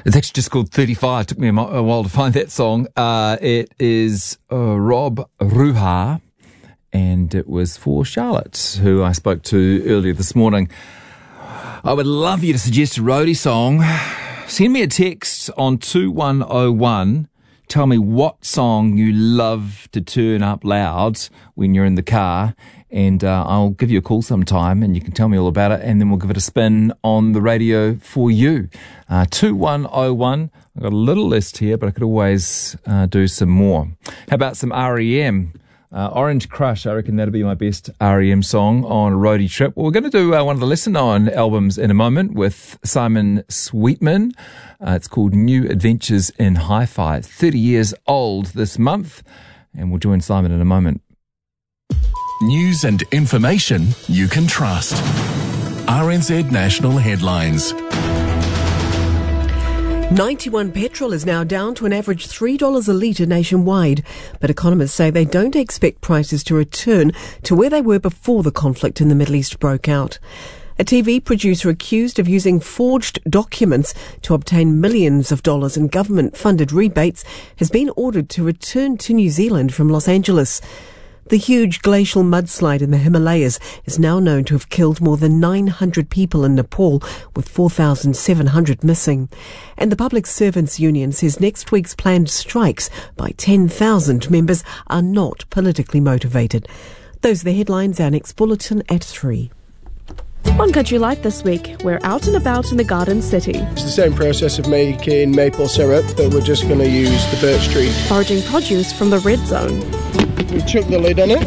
It's actually just called 35. It took me a while to find that song. It is Rob Ruha, and it was for Charlotte, who I spoke to earlier this morning. I would love you to suggest a roadie song. Send me a text on 2101. Tell me what song you love to turn up loud when you're in the car, and I'll give you a call sometime and you can tell me all about it, and then we'll give it a spin on the radio for you. 2101. I've got a little list here, but I could always do some more. How about some REM? Orange Crush, I reckon that'll be my best REM song on a roadie trip. Well, we're going to do one of the lesser-known albums in a moment with Simon Sweetman. It's called New Adventures in Hi-Fi. It's 30 years old this month, and we'll join Simon in a moment. News and information you can trust. RNZ National Headlines. 91 petrol is now down to an average $3 a litre nationwide, but economists say they don't expect prices to return to where they were before the conflict in the Middle East broke out. A TV producer accused of using forged documents to obtain millions of dollars in government-funded rebates has been ordered to return to New Zealand from Los Angeles. The huge glacial mudslide in the Himalayas is now known to have killed more than 900 people in Nepal, with 4,700 missing. And the Public Servants Union says next week's planned strikes by 10,000 members are not politically motivated. Those are the headlines. Our next bulletin at 3. On Country Life this week, we're out and about in the Garden City. It's the same process of making maple syrup, but we're just going to use the birch tree. Foraging produce from the Red Zone. We chuck the lid on it,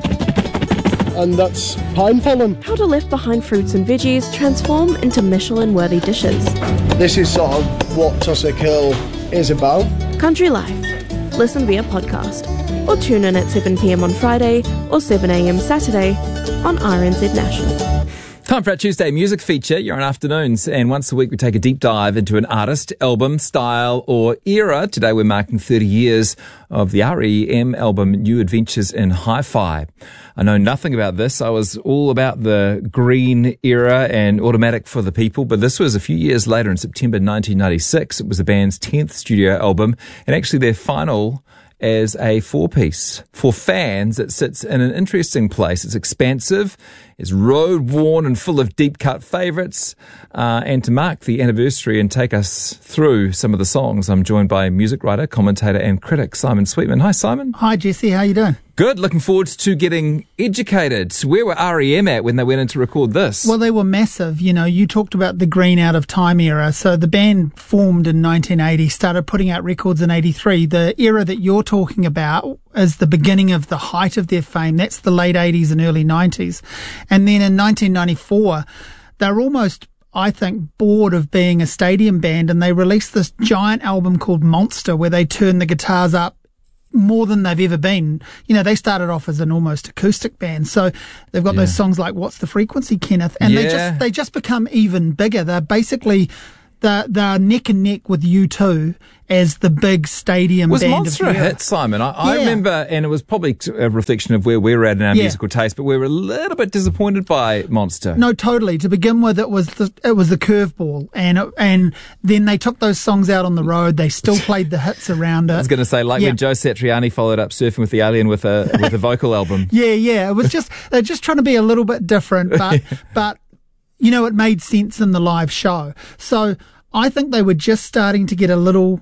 and that's pine pollen. How to left behind fruits and veggies transform into Michelin-worthy dishes. This is sort of what Tussock Hill is about. Country Life. Listen via podcast, or tune in at 7 p.m. on Friday or 7 a.m. Saturday on RNZ National. Time for our Tuesday music feature. You're on Afternoons, and once a week we take a deep dive into an artist, album, style or era. Today we're marking 30 years of the REM album New Adventures in Hi-Fi. I know nothing about this. I was all about the green era and Automatic for the People, but this was a few years later in September 1996. It was the band's 10th studio album, and actually their final as a four-piece. For fans, it sits in an interesting place. It's expansive, it's road-worn and full of deep-cut favourites. And to mark the anniversary and take us through some of the songs, I'm joined by music writer, commentator and critic Simon Sweetman. Hi, Simon. Hi, Jesse. How you doing? Good. Looking forward to getting educated. Where were REM at when they went in to record this? Well, they were massive. You know, you talked about the green out of time era. So the band formed in 1980, started putting out records in 83. The era that you're talking about is the beginning of the height of their fame. That's the late 80s and early 90s. And then in 1994, they're almost, I think, bored of being a stadium band, and they released this giant album called Monster, where they turned the guitars up more than they've ever been. You know, they started off as an almost acoustic band, so they've got those songs like What's the Frequency, Kenneth, and they just become even bigger. They're basically they're neck and neck with U2 as the big stadium was band. Was Monster a hit, Simon? I remember, and it was probably a reflection of where we're at in our musical taste, but we were a little bit disappointed by Monster. No, totally. To begin with, it was the curveball, and then they took those songs out on the road. They still played the hits around it. I was going to say, when Joe Satriani followed up Surfing with the Alien with a vocal album. Yeah. It was just they're just trying to be a little bit different, but you know, it made sense in the live show. So I think they were just starting to get a little,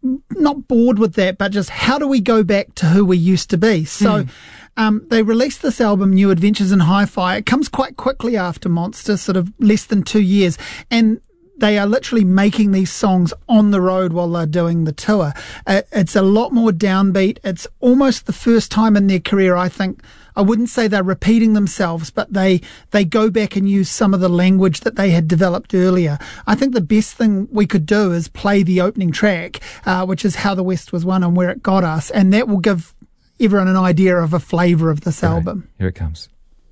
not bored with that, but just how do we go back to who we used to be? So they released this album, New Adventures in Hi-Fi. It comes quite quickly after Monster, sort of less than 2 years. And they are literally making these songs on the road while they're doing the tour. It's a lot more downbeat. It's almost the first time in their career, I think. I wouldn't say they're repeating themselves, but they go back and use some of the language that they had developed earlier. I think the best thing we could do is play the opening track, which is How the West Was Won and Where It Got Us, and that will give everyone an idea of a flavour of this album. Here it comes.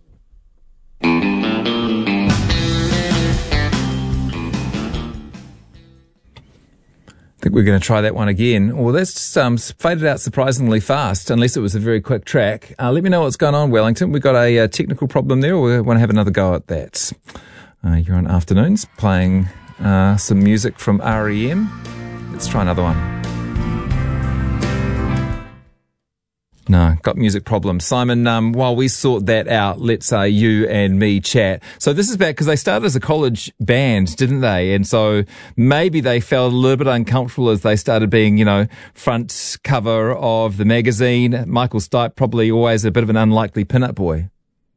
I think we're going to try that one again. Well, that's faded out surprisingly fast, unless it was a very quick track. Let me know what's going on, Wellington. We've got a technical problem there, or we want to have another go at that. You're on Afternoons, playing some music from R.E.M. Let's try another one. No, got music problems. Simon, while we sort that out, let's you and me chat. So this is back because they started as a college band, didn't they? And so maybe they felt a little bit uncomfortable as they started being, front cover of the magazine. Michael Stipe, probably always a bit of an unlikely pin-up boy.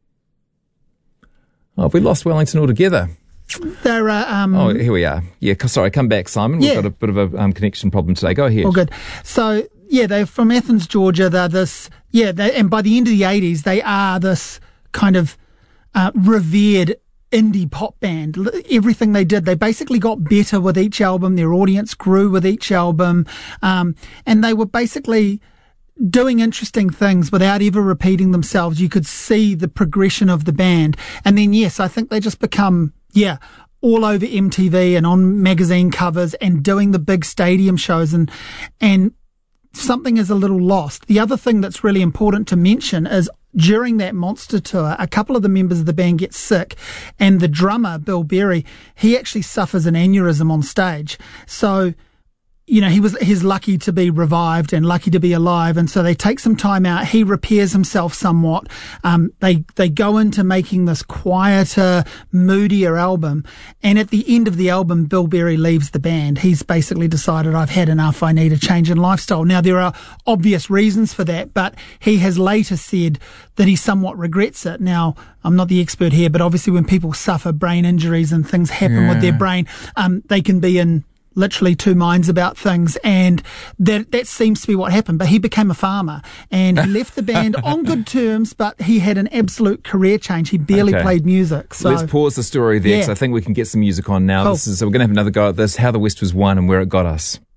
Oh, have we lost Wellington altogether? They're, Oh, here we are. Yeah, sorry, come back, Simon. We've got a bit of a connection problem today. Go ahead. All good. So, yeah, they're from Athens, Georgia. They're this, and by the end of the 80s, they are this kind of revered indie pop band. Everything they did, they basically got better with each album. Their audience grew with each album. And they were basically doing interesting things without ever repeating themselves. You could see the progression of the band. And then, yes, I think they just become, all over MTV and on magazine covers and doing the big stadium shows, and something is a little lost. The other thing that's really important to mention is during that Monster tour, a couple of the members of the band get sick, and the drummer, Bill Berry, he actually suffers an aneurysm on stage. So, he's lucky to be revived and lucky to be alive. And so they take some time out. He repairs himself somewhat. They go into making this quieter, moodier album. And at the end of the album, Bill Berry leaves the band. He's basically decided, I've had enough. I need a change in lifestyle. Now, there are obvious reasons for that, but he has later said that he somewhat regrets it. Now, I'm not the expert here, but obviously when people suffer brain injuries and things happen with their brain, they can be in literally two minds about things, and that seems to be what happened. But he became a farmer, and he left the band on good terms, but he had an absolute career change. He barely played music. So let's pause the story there, because I think we can get some music on now. Cool. So we're going to have another go at this, how the West was won and where it got us.